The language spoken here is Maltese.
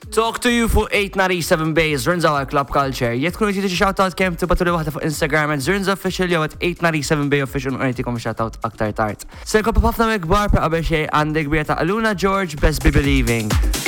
Talk to you fuq 897 Base, Zrinza għal Club Culture. Jek tkunu jtiti shoutout kem tibatu li waħda fuq Instagram at Zrinza Official jew at 897 Bay Official unajtikom shoutout aktar tard. Senkom ħafna megbar per qabel xej għandek bija ta' Aluna George, Best Be Believing.